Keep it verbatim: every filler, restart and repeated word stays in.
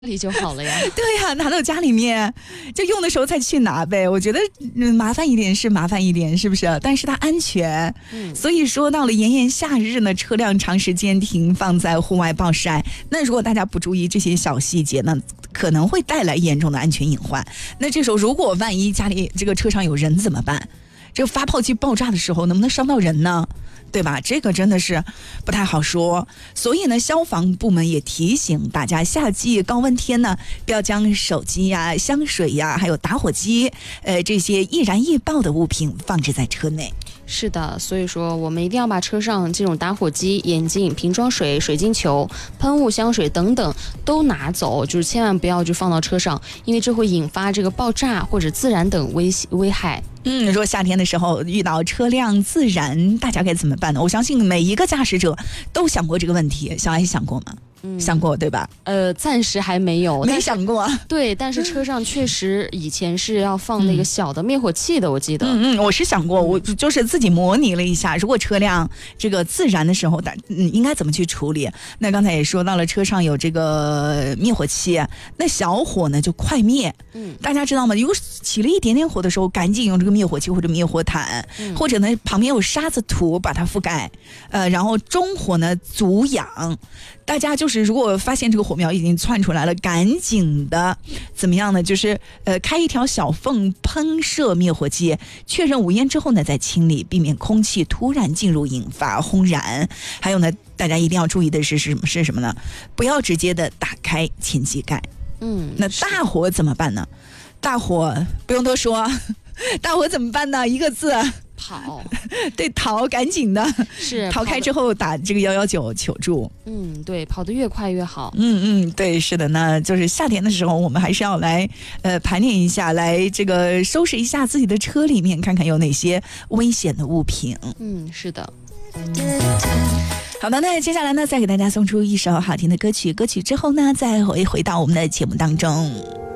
里就好了呀。 对呀、啊，拿到家里面就用的时候再去拿呗。我觉得、嗯、麻烦一点是麻烦一点，是不是？但是它安全。嗯，所以说到了炎炎夏日呢，车辆长时间停放在户外暴晒，那如果大家不注意这些小细节呢，可能会带来严重的安全隐患。那这时候如果万一家里这个车上有人怎么办？这个发泡剂爆炸的时候能不能伤到人呢？对吧？这个真的是不太好说。所以呢，消防部门也提醒大家，夏季高温天呢，不要将手机呀、香水呀，还有打火机，呃，这些易燃易爆的物品放置在车内。 是的，所以说我们一定要把车上这种打火机、眼镜、瓶装水、水晶球、喷雾、香水等等都拿走，就是千万不要就放到车上，因为这会引发这个爆炸或者自燃等危危害。 嗯，如果夏天的时候遇到车辆自燃，大家该怎么办呢？我相信每一个驾驶者都想过这个问题，小艾想过吗？嗯，想过对吧？ 呃，暂时还没有， 没想过。 对，但是车上确实以前是要放那个小的灭火器的，嗯、我记得。 嗯嗯，我是想过，我就是自己模拟了一下，如果车辆这个自燃的时候，嗯，应该怎么去处理？那刚才也说到了，车上有这个灭火器，那小火呢就快灭。嗯，大家知道吗？如果起了一点点火的时候，赶紧用这个灭火器或者灭火毯，嗯、或者呢旁边有沙子土把它覆盖，呃，然后中火呢足养。大家就是如果发现这个火苗已经窜出来了，赶紧的怎么样呢？就是呃开一条小缝喷射灭火器，确认无烟之后呢再清理，避免空气突然进入引发轰燃。还有呢，大家一定要注意的是是什么是什么呢？不要直接的打开前机盖。嗯，那大火怎么办呢？大火不用多说，大火怎么办呢？一个字。 逃， 对，逃，赶紧的， 是逃开之后打这个幺幺九求助。 嗯，对，跑得越快越好。 嗯嗯，对，是的，那就是夏天的时候，我们还是要来呃盘点一下，来这个收拾一下自己的车里面，看看有哪些危险的物品。 嗯，是的。 好的，那接下来呢，再给大家送出一首好听的歌曲，歌曲之后呢，再回回到我们的节目当中。